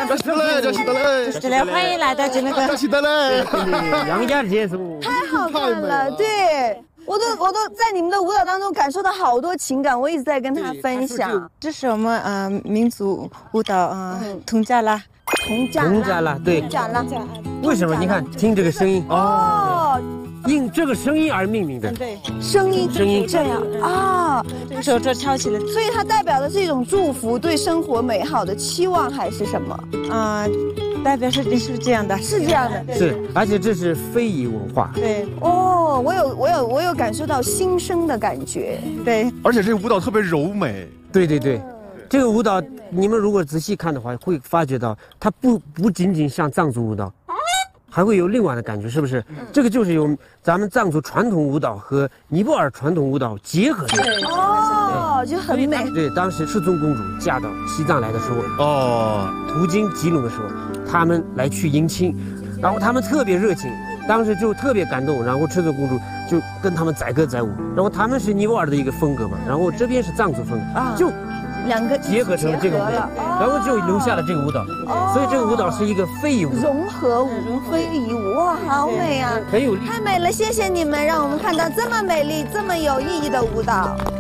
扎西德勒，扎西德勒， 是的，欢迎来到这个扎西德勒， 杨家的节奏太好看了，对。我都在你们的舞蹈当中感受到好多情感，我一直在跟他分享。 这是我们民族舞蹈佟家拉， 佟家拉，对， 佟家拉。 为什么？你看，听这个声音哦， 因这个声音而命名的。 对， 声音这样啊， 手敲起来， 所以它代表的是一种祝福，对生活美好的期望，还是什么？ 代表是这样的， 是这样的， 是，而且这是非遗文化。 对， 哦，我有感受到新生的感觉。 对， 而且这个舞蹈特别柔美。 对对对，这个舞蹈你们如果仔细看的话，会发觉到它不仅仅像藏族舞蹈，还会有另外的感觉，是不是？这个就是有咱们藏族传统舞蹈和尼泊尔传统舞蹈结合的。 哦，就很美。 对，当时世宗公主嫁到西藏来的时候，途经吉隆的时候，他们来去迎亲，然后他们特别热情，当时就特别感动，然后世宗公主就跟他们载歌载舞，然后他们是尼泊尔的一个风格嘛，然后这边是藏族风格，就两个结合成这个舞蹈，然后就留下了这个舞蹈，所以这个舞蹈是一个非遗舞蹈， 融合舞、非遗舞，哇，好美啊， 很有太美了，谢谢你们，让我们看到这么美丽、这么有意义的舞蹈。